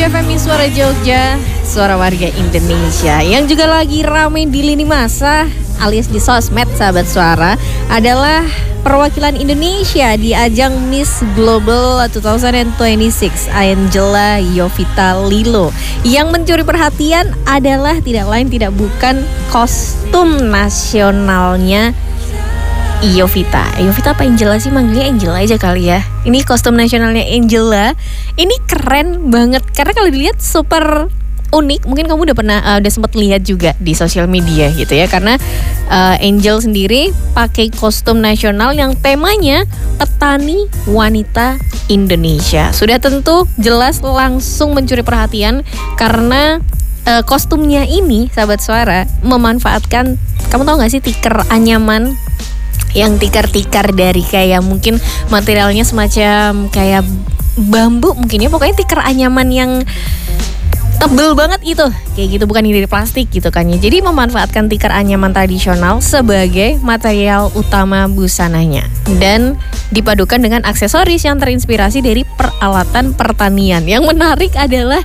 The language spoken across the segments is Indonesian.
FMI Suara Jogja, suara warga Indonesia. Yang juga lagi ramai di lini masa alias di sosmed, sahabat suara, adalah perwakilan Indonesia di ajang Miss Global 2026, Angela Yovita Lilo. Yang mencuri perhatian adalah tidak lain tidak bukan kostum nasionalnya Yovita apa Angela sih? Manggilnya Angela aja kali ya. Ini kostum nasionalnya Angela. Ini keren banget karena kalau dilihat super unik. Mungkin kamu udah sempat lihat juga di sosial media gitu ya. Karena Angel sendiri pakai kostum nasional yang temanya petani wanita Indonesia. Sudah tentu jelas langsung mencuri perhatian karena kostumnya ini, sahabat suara, memanfaatkan, kamu tahu gak sih tikar anyaman? Yang tikar-tikar dari kayak mungkin materialnya semacam kayak bambu mungkin ya. Pokoknya tikar anyaman yang tebel banget itu, kayak gitu, bukan yang dari plastik gitu kan ya. Jadi memanfaatkan tikar anyaman tradisional sebagai material utama busananya dan dipadukan dengan aksesoris yang terinspirasi dari peralatan pertanian. Yang menarik adalah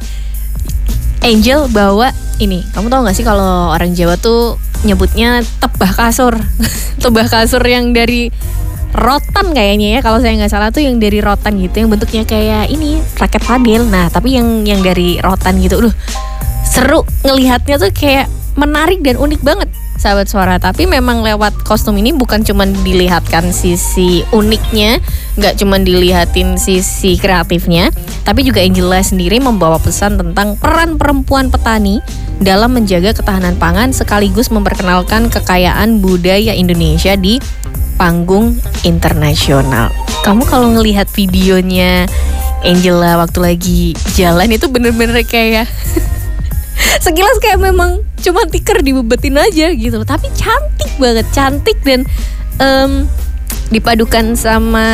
Angel bawa ini, kamu tahu gak sih kalau orang Jawa tuh nyebutnya tebah kasur. Tebah kasur yang dari rotan kayaknya ya, kalau saya nggak salah tuh yang dari rotan gitu, yang bentuknya kayak ini raket padel. Nah tapi yang dari rotan gitu, seru ngelihatnya tuh, kayak menarik dan unik banget, sahabat suara. Tapi memang lewat kostum ini bukan cuma dilihatkan sisi uniknya, nggak cuma dilihatin sisi kreatifnya, tapi juga Angela sendiri membawa pesan tentang peran perempuan petani dalam menjaga ketahanan pangan sekaligus memperkenalkan kekayaan budaya Indonesia di panggung internasional. Kamu kalau ngelihat videonya Angela waktu lagi jalan itu bener-bener kayak sekilas kayak memang cuma tikar dibebetin aja gitu, tapi cantik banget, cantik dan dipadukan sama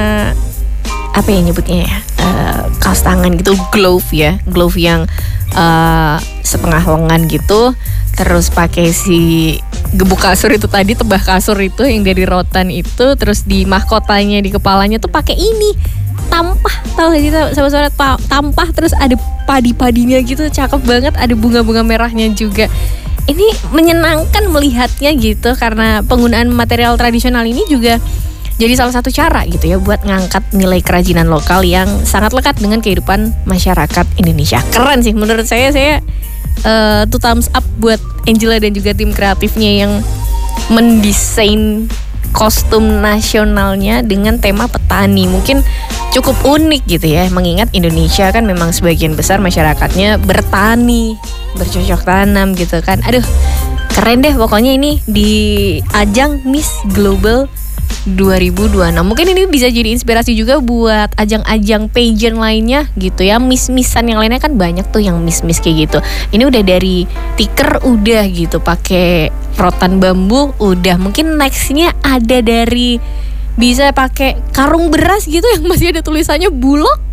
apa ya nyebutnya ya, kaos tangan gitu, glove yang setengah lengan gitu, terus pakai si gebuk kasur itu tadi, tebah kasur itu yang dari rotan itu, terus di mahkotanya di kepalanya tuh pakai ini tampah, tahu gak sih sahabat-sahabat, tampah, terus ada padi-padinya gitu, cakep banget, ada bunga-bunga merahnya juga. Ini menyenangkan melihatnya gitu karena penggunaan material tradisional ini juga jadi salah satu cara gitu ya buat ngangkat nilai kerajinan lokal yang sangat lekat dengan kehidupan masyarakat Indonesia. Keren sih menurut saya two thumbs up buat Angela dan juga tim kreatifnya yang mendesain kostum nasionalnya dengan tema petani. Mungkin cukup unik gitu ya, mengingat Indonesia kan memang sebagian besar masyarakatnya bertani, bercocok tanam gitu kan. Aduh, keren deh pokoknya ini di ajang Miss Global 2026. Mungkin ini bisa jadi inspirasi juga buat ajang-ajang pageant lainnya gitu ya. Miss-missan yang lainnya kan banyak tuh yang miss-miss kayak gitu. Ini udah dari tikar udah gitu, pakai rotan bambu udah. Mungkin nextnya ada dari bisa pakai karung beras gitu yang masih ada tulisannya Bulog.